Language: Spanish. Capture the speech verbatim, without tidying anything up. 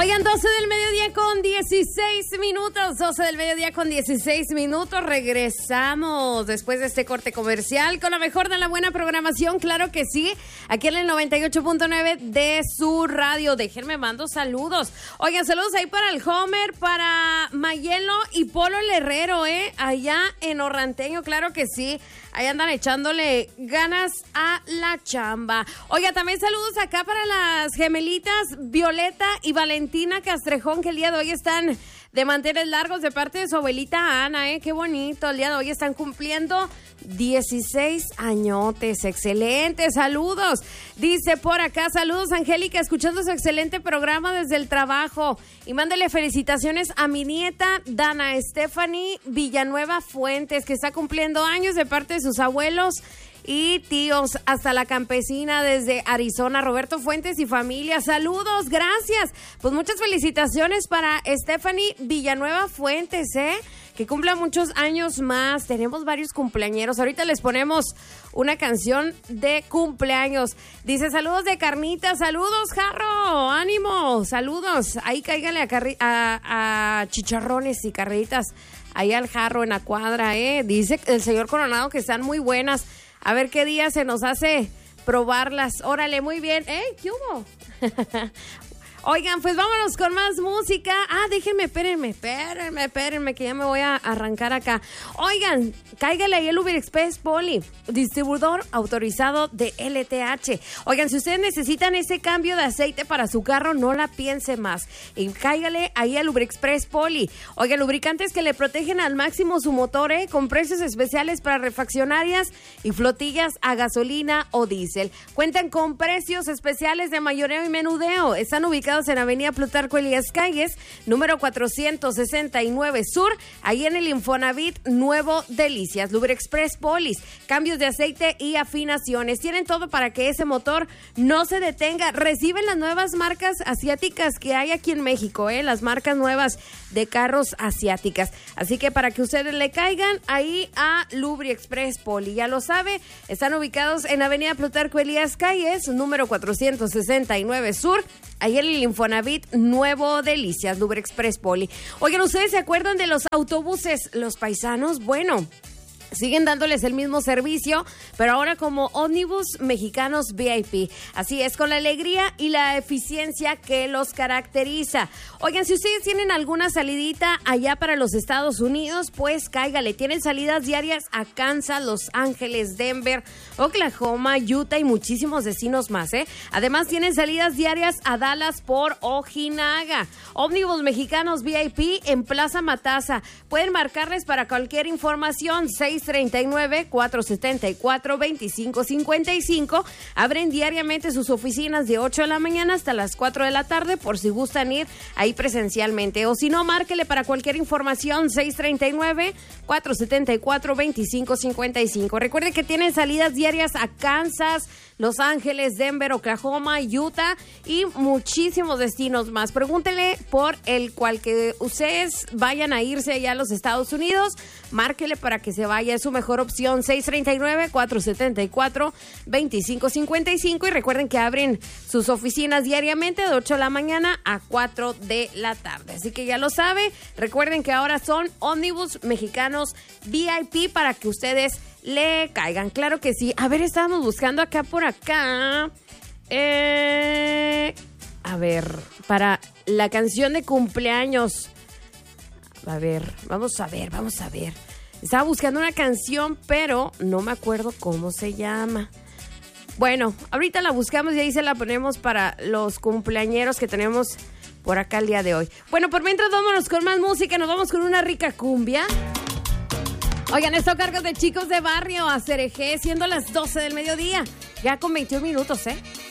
Oigan, doce del mediodía con dieciséis minutos, doce del mediodía con dieciséis minutos, regresamos después de este corte comercial con lo mejor de la buena programación, claro que sí, aquí en el noventa y ocho punto nueve de su radio. Déjenme mando saludos. Oigan, saludos ahí para el Homer, para Mayelo y Polo el Herrero, ¿eh? Allá en Orranteño, claro que sí. Ahí andan echándole ganas a la chamba. Oiga, también saludos acá para las gemelitas Violeta y Valentina Castrejón, que el día de hoy están de manteles largos de parte de su abuelita Ana, ¿eh? Qué bonito. El día de hoy están cumpliendo dieciséis añotes. Excelente, saludos. Dice por acá, saludos Angélica, escuchando su excelente programa desde el trabajo. Y mándele felicitaciones a mi nieta Dana Stephanie Villanueva Fuentes, que está cumpliendo años de parte de sus abuelos y tíos, hasta la campesina desde Arizona, Roberto Fuentes y familia. Saludos, gracias. Pues muchas felicitaciones para Stephanie Villanueva Fuentes, ¿eh? Que cumpla muchos años más. Tenemos varios cumpleañeros. Ahorita les ponemos una canción de cumpleaños. Dice, saludos de Carnita. Saludos, Jarro. Ánimo. Saludos. Ahí cáigale a, carri- a, a chicharrones y carritas. Ahí al Jarro en la cuadra, ¿eh? Dice el señor Coronado que están muy buenas. A ver qué día se nos hace probarlas. Órale, muy bien. ¿Eh? ¿Qué hubo? Oigan, pues vámonos con más música. Ah, déjenme, espérenme, espérenme, espérenme, que ya me voy a arrancar acá. Oigan, cáigale ahí el Uber Express Poli, distribuidor autorizado de L T H. Oigan, si ustedes necesitan ese cambio de aceite para su carro, no la piense más. Y cáigale ahí al Uber Express Poli. Oigan, lubricantes que le protegen al máximo su motor, ¿eh? Con precios especiales para refaccionarias y flotillas a gasolina o diésel. Cuentan con precios especiales de mayoreo y menudeo. Están ubicados en Avenida Plutarco Elías Calles, número cuatrocientos sesenta y nueve Sur, ahí en el Infonavit Nuevo Delicias. Lubrexpress Polis, cambios de aceite y afinaciones. Tienen todo para que ese motor no se detenga. Reciben las nuevas marcas asiáticas que hay aquí en México, ¿eh? Las marcas nuevas de carros asiáticas. Así que para que ustedes le caigan ahí a Lubrexpress Poli, ya lo sabe, están ubicados en Avenida Plutarco Elías Calles, número cuatrocientos sesenta y nueve Sur, ahí en el Infonavit Nuevo Delicias, Lubrexpress Poli. Oigan, ¿ustedes se acuerdan de los autobuses, los paisanos? Bueno, siguen dándoles el mismo servicio, pero ahora como ómnibus mexicanos V I P. Así es, con la alegría y la eficiencia que los caracteriza. Oigan, si ustedes tienen alguna salidita allá para los Estados Unidos, pues cáigale. Tienen salidas diarias a Kansas, Los Ángeles, Denver, Oklahoma, Utah y muchísimos destinos más, ¿eh? Además, tienen salidas diarias a Dallas por Ojinaga. Ómnibus mexicanos V I P en Plaza Matasa. Pueden marcarles para cualquier información, seis treinta y nueve, cuatrocientos setenta y cuatro, veinticinco cincuenta y cinco. Abren diariamente sus oficinas de ocho de la mañana hasta las cuatro de la tarde por si gustan ir ahí presencialmente. O si no, márquele para cualquier información, seis treinta y nueve, cuatrocientos setenta y cuatro, veinticinco cincuenta y cinco. Recuerde que tienen salidas diarias a Kansas, Los Ángeles, Denver, Oklahoma, Utah y muchísimos destinos más. Pregúntele por el cual que ustedes vayan a irse allá a los Estados Unidos. Márquele para que se vaya, es su mejor opción, seis treinta y nueve, cuatrocientos setenta y cuatro, veinticinco cincuenta y cinco. Y recuerden que abren sus oficinas diariamente de ocho de la mañana a cuatro de la tarde. Así que ya lo sabe, recuerden que ahora son ómnibus mexicanos V I P para que ustedes le caigan. Claro que sí. A ver, estábamos buscando acá por acá. Eh, a ver, para la canción de cumpleaños. A ver, vamos a ver, vamos a ver. Estaba buscando una canción, pero no me acuerdo cómo se llama. Bueno, ahorita la buscamos y ahí se la ponemos para los cumpleañeros que tenemos por acá el día de hoy. Bueno, por mientras vámonos con más música, nos vamos con una rica cumbia. Oigan, esto a cargo de Chicos de Barrio, a Cereje, siendo las doce del mediodía, ya con veintiún minutos, ¿eh?